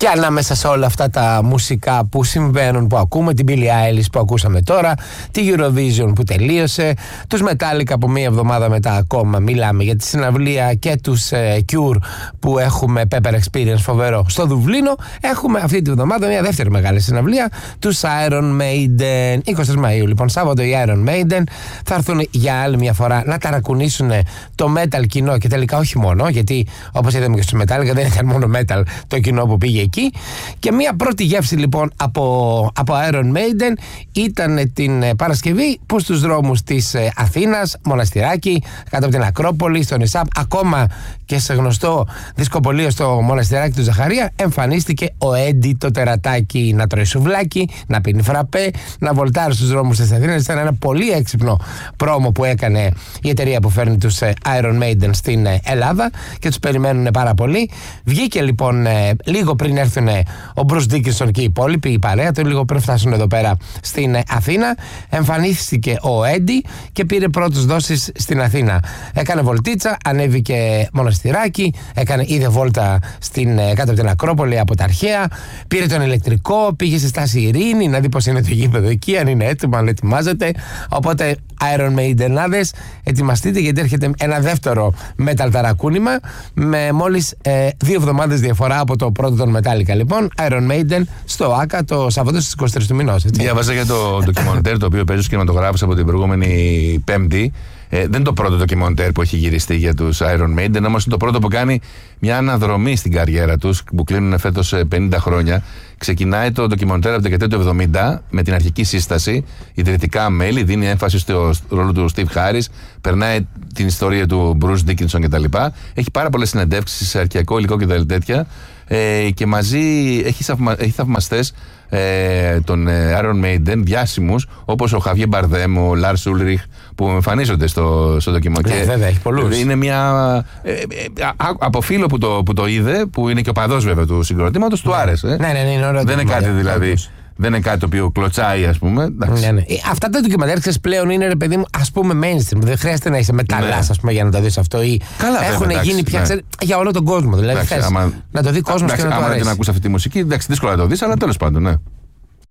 Και ανάμεσα σε όλα αυτά τα μουσικά που συμβαίνουν, που ακούμε, την Billie Eilish που ακούσαμε τώρα, τη Eurovision που τελείωσε, τους Metallica που μία εβδομάδα μετά ακόμα μιλάμε για τη συναυλία, και τους Cure που έχουμε Pepper Experience φοβερό στο Δουβλίνο, έχουμε αυτή τη βδομάδα μια δεύτερη μεγάλη συναυλία, τους Iron Maiden. 23 Μαΐου λοιπόν, Σάββατο, οι Iron Maiden θα έρθουν για άλλη μια φορά να ταρακουνήσουν το metal κοινό, και τελικά όχι μόνο, γιατί όπως είδαμε και στους Metallica δεν ήταν μόνο metal το κοινό που πήγε εκεί. Και μια πρώτη γεύση λοιπόν από Iron Maiden ήταν την Παρασκευή, που στους δρόμους της Αθήνας, Μοναστηράκι, κάτω από την Ακρόπολη, στο Νησάπ, ακόμα και σε γνωστό δισκοπωλείο στο Μοναστηράκι του Ζαχαρία, εμφανίστηκε ο Έντι το τερατάκι να τρώει σουβλάκι, να πίνει φραπέ, να βολτάρει στους δρόμους της Αθήνας. Ήταν ένα πολύ έξυπνο πρόμο που έκανε η εταιρεία που φέρνει τους Iron Maiden στην Ελλάδα και τους περιμένουν πάρα πολύ. Βγήκε λοιπόν λίγο πριν έρθουν ο Bruce Dickinson και οι υπόλοιποι, η παρέα του, λίγο πριν φτάσουν εδώ πέρα στην Αθήνα. Εμφανίστηκε ο Έντι και πήρε πρώτες δόσεις στην Αθήνα. Έκανε βολτίτσα, ανέβηκε Μοναστηράκι, είδε βόλτα κάτω από την Ακρόπολη από τα αρχαία, πήρε τον ηλεκτρικό, πήγε στη στάση Ειρήνη να δει πως είναι το γήπεδο εκεί, αν είναι έτοιμο, αν ετοιμάζεται. Οπότε Iron Maidenάδες, ετοιμαστείτε, γιατί έρχεται ένα δεύτερο metal ταρακούνημα με μόλις 2 εβδομάδες διαφορά από το πρώτο των Metallica. Λοιπόν, Iron Maiden στο ΆΚΑ το Σαββατό στις 23 του μηνός. Διάβαζα για το ντοκιμοντέρ το οποίο παίζει στους κινηματογράφους από την προηγούμενη Πέμπτη. Δεν είναι το πρώτο ντοκιμοντέρ που έχει γυριστεί για τους Iron Maiden, όμως είναι το πρώτο που κάνει μια αναδρομή στην καριέρα τους, που κλείνουν φέτος 50 χρόνια. Ξεκινάει το ντοκιμοντέρ από το δεκαετία του 70 με την αρχική σύσταση, ιδρυτικά μέλη, δίνει έμφαση στο ρόλο του Steve Harris, περνάει την ιστορία του Bruce Dickinson κτλ. Έχει πάρα πολλές συνεντεύξεις σε αρχαιακό υλικό και τέτοια. Και μαζί έχει θαυμαστές των Iron Maiden, διάσημους όπως ο Χαβιέ Μπαρδέμ, ο Λάρς Ούλριχ, που εμφανίζονται στο ντοκιμοντέρ. Βέβαια, έχει πολλούς. Είναι μια. Από φίλο που το είδε, που είναι και ο παδός βέβαια του συγκροτήματος, του άρεσε. Ναι, είναι ωραίο. Δεν είναι κάτι δηλαδή. Δεν είναι κάτι το οποίο κλωτσάει, ας πούμε. Ναι. Αυτά τα ντοκιμαντέρ πλέον είναι, ρε παιδί μου, ας πούμε mainstream. Δεν χρειάζεται να είσαι μεταλλάς, ας πούμε, για να το δεις αυτό. Έχουν γίνει πια για όλο τον κόσμο. Δηλαδή θες να το δει κόσμος και να το αρέσει. Άμα δεν ακούς αυτή τη μουσική, εντάξει, δύσκολα να το δεις, αλλά τέλος πάντων, ναι.